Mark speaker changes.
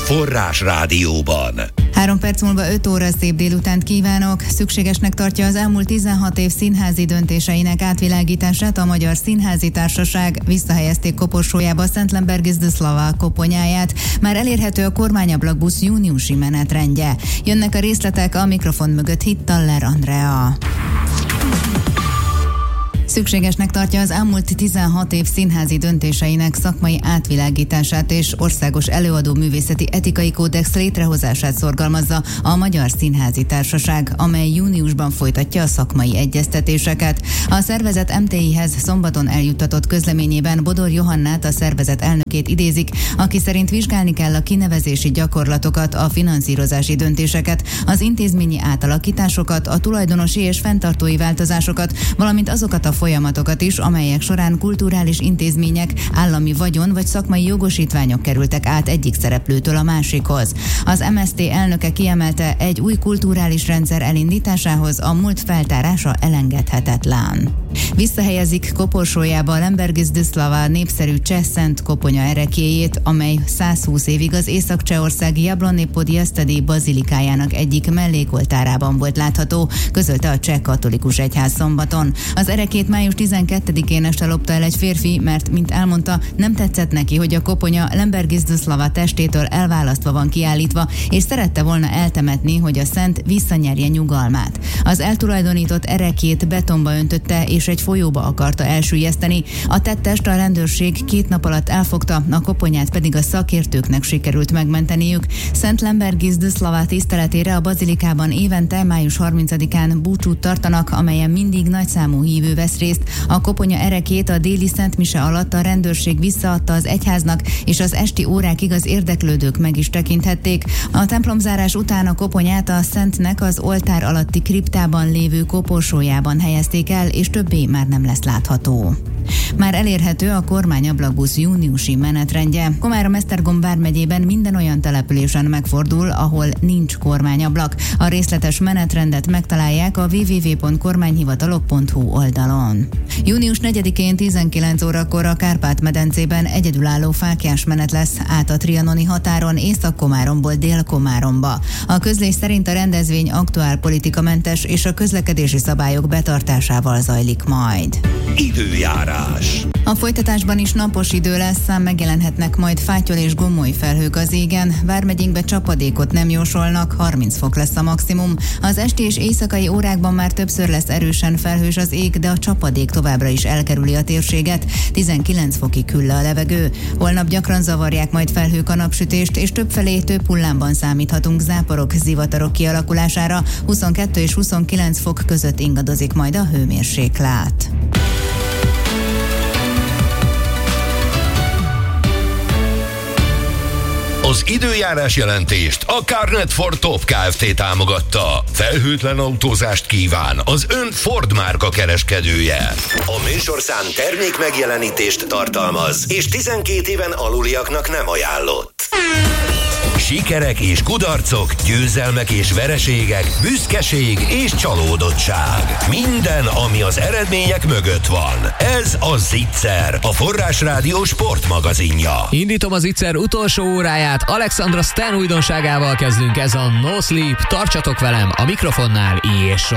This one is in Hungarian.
Speaker 1: Forrás Rádióban.
Speaker 2: 3 perc múlva 5 óra, szép délutánt kívánok! Szükségesnek tartja az elmúlt 16 év színházi döntéseinek átvilágítását a Magyar Színházi Társaság. Visszahelyezték koporsójába Szentlenbergi Zdzislava koponyáját. Már elérhető a kormányablakbusz júniusi menetrendje. Jönnek a részletek, a mikrofon mögött Hittaller Andrea. Szükségesnek tartja az elmúlt 16 év színházi döntéseinek szakmai átvilágítását és országos előadó művészeti etikai kódex létrehozását szorgalmazza a Magyar Színházi Társaság, amely júniusban folytatja a szakmai egyeztetéseket. A szervezet MTI-hez szombaton eljuttatott közleményében Bodor Johannát, a szervezet elnökét idézik, aki szerint vizsgálni kell a kinevezési gyakorlatokat, a finanszírozási döntéseket, az intézményi átalakításokat, a tulajdonosi és fenntartói változásokat, valamint azokat a folyamatokat is, amelyek során kulturális intézmények, állami vagyon vagy szakmai jogosítványok kerültek át egyik szereplőtől a másikhoz. Az MSZT elnöke kiemelte, egy új kulturális rendszer elindításához a múlt feltárása elengedhetetlen. Visszahelyezik koporsójába a Lembergi Zdzislava népszerű cseh szent koponya ereklyéjét, amely 120 évig az észak-csehországi Jablonné Podjesztedi bazilikájának egyik mellékoltárában volt látható, közölte a cseh katolikus egyház szombaton. Az ereklyét május 12-én este lopta el egy férfi, mert, mint elmondta, nem tetszett neki, hogy a koponya Lembergi Zdzislava testétől elválasztva van kiállítva, és szerette volna eltemetni, hogy a szent visszanyerje nyugalmát. Az eltulajdonított ereklyét betonba öntötte, és egy folyóba akarta elsüllyeszteni. A tettest a rendőrség 2 nap alatt elfogta, a koponyát pedig a szakértőknek sikerült megmenteniük. Szent Lembergi Zdzislava tiszteletére a bazilikában évente május 30-án búcsút tartanak, amelyen mindig nagyszámú hívő vesz részt. A koponya ereklyét a déli szentmise alatt a rendőrség visszaadta az egyháznak, és az esti órákig az érdeklődők meg is tekinthették. A templomzárás után a koponyát a szentnek az oltár alatti kriptában lévő koporsójában helyezték el, és többé már nem lesz látható. Már elérhető a kormányablakbusz júniusi menetrendje. Komárom-Esztergom vármegyében minden olyan településen megfordul, ahol nincs kormányablak. A részletes menetrendet megtalálják a www.kormányhivatalok.hu oldalon. Június 4-én 19 órakor a Kárpát-medencében egyedülálló fáklyásmenet lesz át a trianoni határon Észak-Komáromból Dél-Komáromba. A közlés szerint a rendezvény aktuálpolitikamentes és a közlekedési szabályok betartásával zajlik majd.
Speaker 1: Időjárás.
Speaker 2: A folytatásban is napos idő lesz, megjelenhetnek majd fátyol és gomoly felhők az égen. Vármegyénkbe csapadékot nem jósolnak, 30 fok lesz a maximum. Az esti és éjszakai órákban már többször lesz erősen felhős az ég, de a csapadék továbbra is elkerüli a térséget. 19 fokig hűl le a levegő. Holnap gyakran zavarják majd felhők a napsütést, és többfelé több hullámban számíthatunk záporok, zivatarok kialakulására. 22 és 29 fok között ingadozik majd a hőmérséklet.
Speaker 1: Az időjárás jelentést a Carnet Ford Top Kft. Támogatta. Felhőtlen autózást kíván az ön Ford márka kereskedője. A műsorszám termék megjelenítést tartalmaz, és 12 éven aluliaknak nem ajánlott. Sikerek és kudarcok, győzelmek és vereségek, büszkeség és csalódottság. Minden, ami az eredmények mögött van. Ez a Zicser, a Forrás Rádió sportmagazinja.
Speaker 3: Indítom az Zicser utolsó óráját, Alexandra Stan újdonságával kezdünk, ez a No Sleep. Tartsatok velem a mikrofonnál és